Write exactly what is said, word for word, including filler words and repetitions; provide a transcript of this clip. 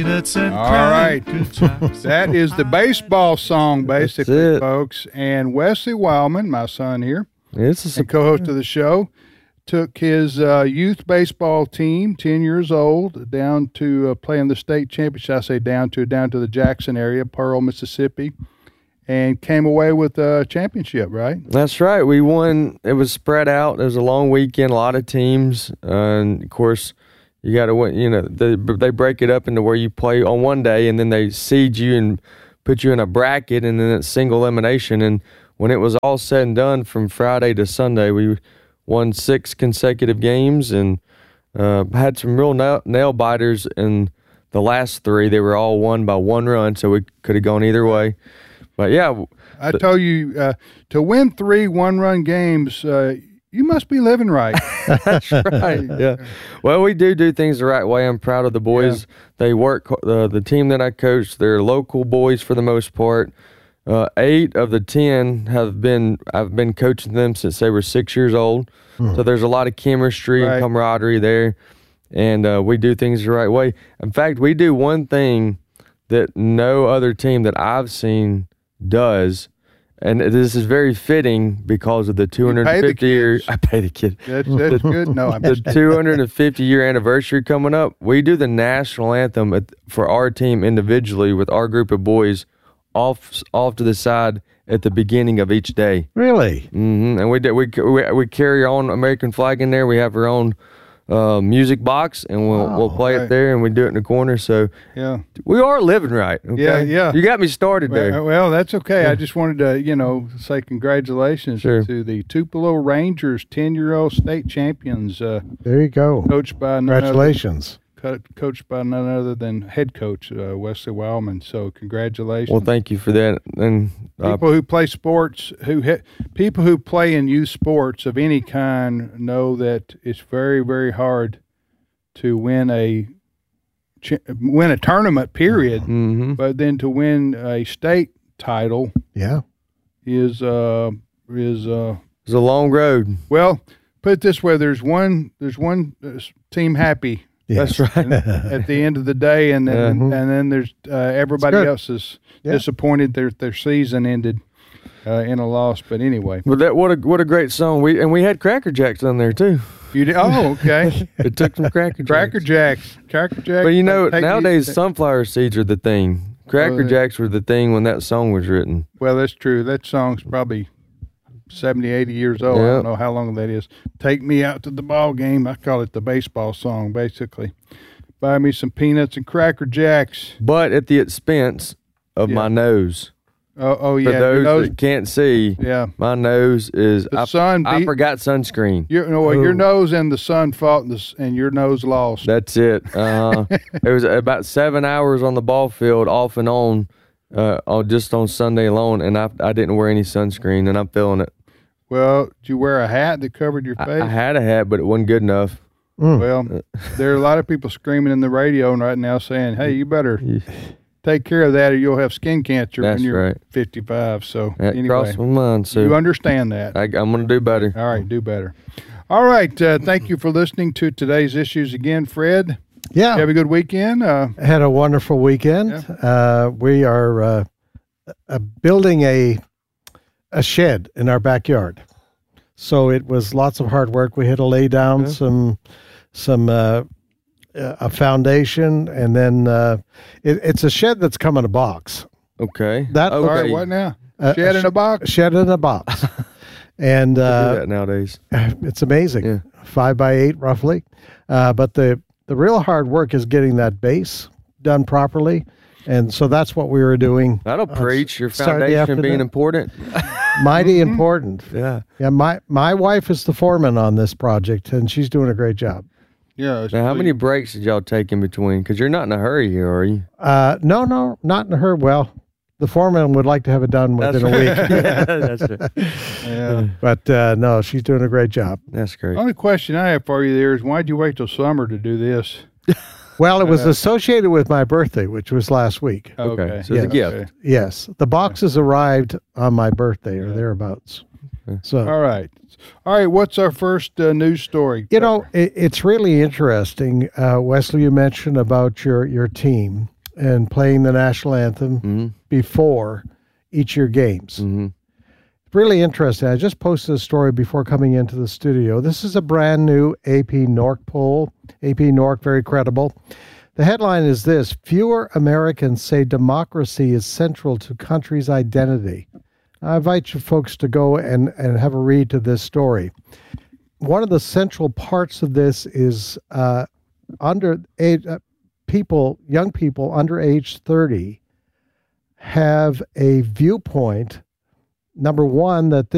peanuts and All right. times. That is the baseball song, basically, it. folks. And Wesley Wildman, my son here, It's a and co-host of the show, took his uh, youth baseball team, ten years old, down to uh, playing the state championship. I say down to down to the Jackson area, Pearl, Mississippi, and came away with a championship, right? That's right. We won. It was spread out. It was a long weekend, a lot of teams. Uh, and, of course, you got to win. You know, they, they break it up into where you play on one day, and then they seed you and put you in a bracket, and then it's single elimination. And when it was all said and done from Friday to Sunday, we won six consecutive games and uh, had some real nail, nail biters in the last three. They were all won by one run, so we could have gone either way. But, yeah. I told you, uh, to win three one-run games, uh, you must be living right. That's right. Yeah. Well, we do do things the right way. I'm proud of the boys. Yeah. They work. Uh, the team that I coach, they're local boys for the most part. Uh, eight of the ten have been. I've been coaching them since they were six years old. Hmm. So there's a lot of chemistry right. and camaraderie there, and uh, we do things the right way. In fact, we do one thing that no other team that I've seen does. And this is very fitting because of the two hundred fifty year. I pay the kid. That's, that's good. No, I'm the two hundred fifty year anniversary coming up. We do the national anthem at, for our team individually with our group of boys off off to the side at the beginning of each day. Really? Mm-hmm. And we did. We, we we carry our own American flag in there. We have our own uh, music box, and we'll oh, we'll play right. it there, and we do it in the corner. So yeah, we are living right. Okay? Yeah, yeah. You got me started well, there. Well, that's okay. Yeah. I just wanted to, you know, say congratulations sure. to the Tupelo Rangers, ten-year-old state champions. Uh, there you go. Coached by congratulations. Other, coached by none other than head coach uh, Wesley Wildman. So congratulations. Well, thank you for that. And uh, people who play sports, who ha- people who play in youth sports of any kind, know that it's very, very hard to win a ch- win a tournament. Period. Mm-hmm. But then to win a state title, yeah, is uh is uh it's a long road. Well, put it this way: there's one there's one uh, team happy. Yes. That's right. At the end of the day, and then uh-huh. and then there's uh, everybody else is yeah. disappointed their their season ended uh, in a loss. But anyway, but that what a what a great song. We and we had Cracker Jacks on there too. You did? Oh, okay. It took some Cracker Jacks. Cracker Jacks. Cracker Jacks. But you know, nowadays these, sunflower seeds are the thing. Cracker uh, Jacks were the thing when that song was written. Well, that's true. That song's probably seventy, eighty years old. Yep. I don't know how long that is. Take me out to the ball game. I call it the baseball song, basically. Buy me some peanuts and Cracker Jacks. But at the expense of yeah. my nose. Oh, oh yeah. For those nose, that can't see, yeah. my nose is. The I, sun beat, I forgot sunscreen. Your, no, well, your nose and the sun fought, and, the, and your nose lost. That's it. Uh, it was about seven hours on the ball field, off and on, uh, on just on Sunday alone, and I I didn't wear any sunscreen, and I'm feeling it. Well, did you wear a hat that covered your face? I, I had a hat, but it wasn't good enough. Mm. Well, there are a lot of people screaming in the radio right now saying, "Hey, you better." Take care of that, or you'll have skin cancer That's when you're right. fifty-five. So that anyway, crossed my mind. So you understand that. I, I'm going to do better. All right, do better. All right. Uh, thank you for listening to today's issues again, Fred. Yeah. You have a good weekend. Uh, Had a wonderful weekend. Yeah. Uh, we are uh, uh, building a a shed in our backyard. So it was lots of hard work. We had to lay down yeah. some some. Uh, a foundation, and then uh, it, it's a shed that's come in a box. Okay. That okay. All right, what now? Uh, shed in a box? Shed in a box. And uh, do that nowadays. It's amazing. Yeah. Five by eight, roughly. Uh, but the, the real hard work is getting that base done properly. And so that's what we were doing. That'll uh, preach your foundation being important. Mighty mm-hmm. important. Yeah. Yeah. My, my wife is the foreman on this project, and she's doing a great job. Yeah. Now, how many breaks did y'all take in between? Because you're not in a hurry here, are you? Uh, no, no, not in a hurry. Well, the foreman would like to have it done within that's a week. yeah, that's right. Yeah. But uh, no, she's doing a great job. That's great. The only question I have for you there is, why'd you wait till summer to do this? Well, it was uh, associated with my birthday, which was last week. Okay. okay. So yes. it's a gift. Okay. Yes. The boxes arrived on my birthday or thereabouts. So, all right. All right. What's our first uh, news story? You know, it, it's really interesting. Uh, Wesley, you mentioned about your, your team. and playing the national anthem Mm-hmm. before each of your games. Mm-hmm. Really interesting. I just posted a story before coming into the studio. This is a brand new A P Nork poll. A P Nork, very credible. The headline is this: fewer Americans say democracy is central to country's identity. I invite you folks to go and, and have a read to this story. One of the central parts of this is uh, under age, uh, people, young people under age thirty have a viewpoint, number one, that